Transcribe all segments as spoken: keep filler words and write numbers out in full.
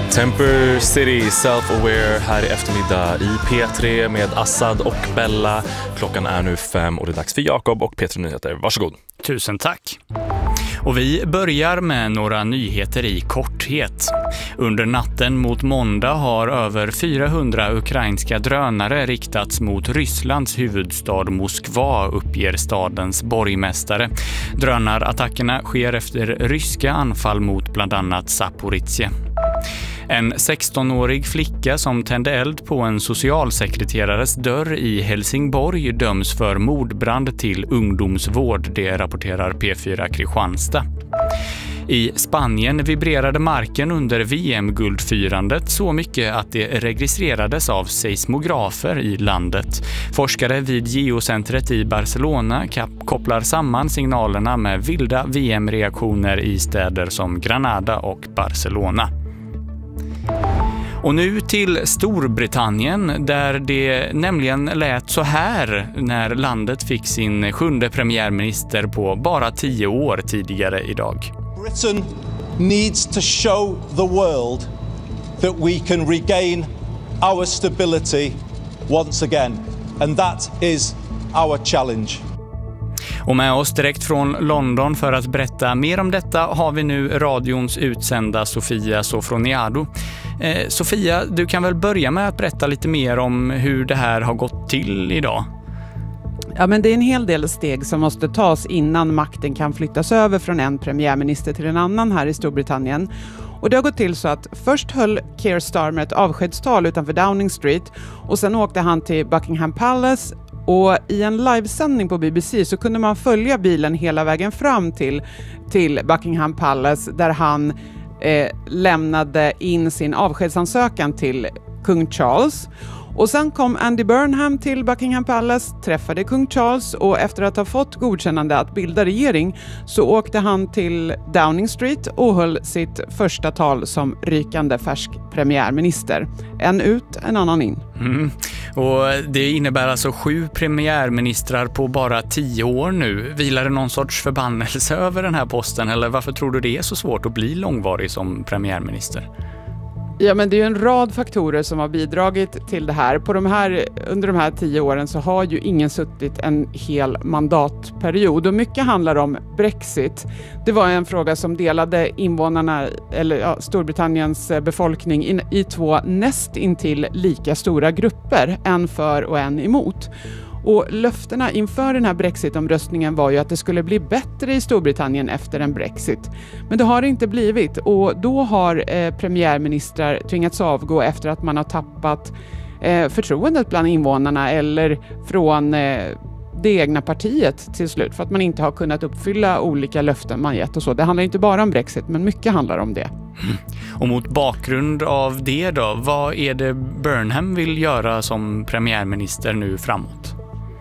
Temper City Self-Aware här i eftermiddag i P tre med Assad och Bella. Klockan är nu fem och det är dags för Jakob och P tre Nyheter. Varsågod. Tusen tack. Och vi börjar med några nyheter i korthet. Under natten mot måndag har över fyrahundra ukrainska drönare riktats mot Rysslands huvudstad Moskva, uppger stadens borgmästare. Drönarattackerna sker efter ryska anfall mot bland annat Zaporizjzja. En sextonårig flicka som tände eld på en socialsekreterares dörr i Helsingborg döms för mordbrand till ungdomsvård, det rapporterar P fyra Kristianstad. I Spanien vibrerade marken under V M-guldfirandet så mycket att det registrerades av seismografer i landet. Forskare vid geocentret i Barcelona kopplar samman signalerna med vilda V M-reaktioner i städer som Granada och Barcelona. Och nu till Storbritannien, där det nämligen lät så här när landet fick sin sjunde premiärminister på bara tio år tidigare idag. Britain needs to show the world that we can regain our stability once again, and that is our challenge. Och med oss direkt från London för att berätta mer om detta har vi nu radions utsända Sofia Sofroniado. Eh, Sofia, du kan väl börja med att berätta lite mer om hur det här har gått till idag? Ja, men det är en hel del steg som måste tas innan makten kan flyttas över från en premiärminister till en annan här i Storbritannien. Och det har gått till så att först höll Keir Starmer ett avskedstal utanför Downing Street och sen åkte han till Buckingham Palace. Och i en livesändning på B B C så kunde man följa bilen hela vägen fram till, till Buckingham Palace där han eh, lämnade in sin avskedsansökan till kung Charles. Och sen kom Andy Burnham till Buckingham Palace, träffade kung Charles och efter att ha fått godkännande att bilda regering så åkte han till Downing Street och höll sitt första tal som rykande färsk premiärminister. En ut, en annan in. Mm. Och det innebär alltså sju premiärministrar på bara tio år nu. Vilar det någon sorts förbannelse över den här posten eller varför tror du det är så svårt att bli långvarig som premiärminister? Ja, men det är ju en rad faktorer som har bidragit till det här. På de här. Under de här tio åren så har ju ingen suttit en hel mandatperiod och mycket handlar om Brexit. Det var en fråga som delade invånarna eller ja, Storbritanniens befolkning in, i två näst intill lika stora grupper, en för och en emot. Och löftena inför den här Brexit-omröstningen var ju att det skulle bli bättre i Storbritannien efter en Brexit. Men det har det inte blivit och då har eh, premiärministrar tvingats avgå efter att man har tappat eh, förtroendet bland invånarna eller från eh, det egna partiet till slut för att man inte har kunnat uppfylla olika löften man gett och så. Det handlar inte bara om Brexit men mycket handlar om det. Mm. Och mot bakgrund av det då, vad är det Burnham vill göra som premiärminister nu framåt?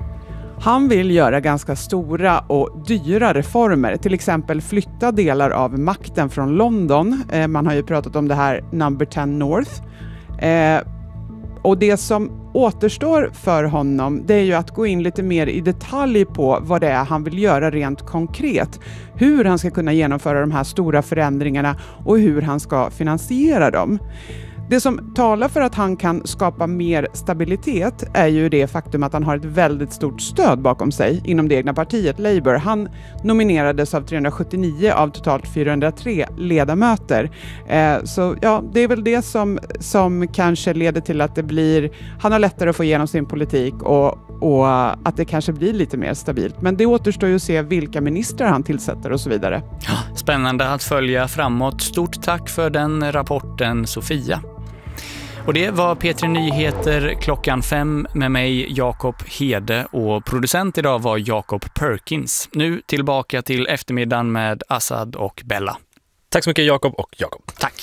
Han vill göra ganska stora och dyra reformer, till exempel flytta delar av makten från London. Eh, man har ju pratat om det här Number tio North. Eh, och det som återstår för honom det är ju att gå in lite mer i detalj på vad det är han vill göra rent konkret. Hur han ska kunna genomföra de här stora förändringarna och hur han ska finansiera dem. Det som talar för att han kan skapa mer stabilitet är ju det faktum att han har ett väldigt stort stöd bakom sig inom det egna partiet Labour. Han nominerades av trehundrasjuttionio av totalt fyrahundratre ledamöter. Eh, så ja, det är väl det som, som kanske leder till att det blir, han har lättare att få igenom sin politik och, och att det kanske blir lite mer stabilt. Men det återstår ju att se vilka ministrar han tillsätter och så vidare. Spännande att följa framåt. Stort tack för den rapporten, Sofia. Och det var P tre Nyheter klockan fem med mig, Jakob Hede, och producent idag var Jakob Perkins. Nu tillbaka till eftermiddagen med Assad och Bella. Tack så mycket Jakob och Jakob. Tack.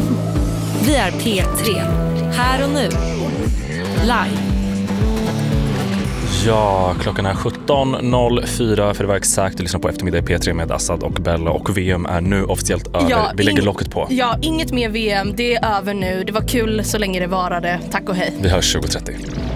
Vi är P tre, här och nu, live. Ja, klockan är sjutton noll fyra för det var exakt att lyssna på eftermiddag i P tre med Assad och Bella och V M är nu officiellt över. Ja, Vi lägger ing- locket på. Ja, inget mer V M, det är över nu. Det var kul så länge det varade. Tack och hej. Vi hörs tjugo trettio.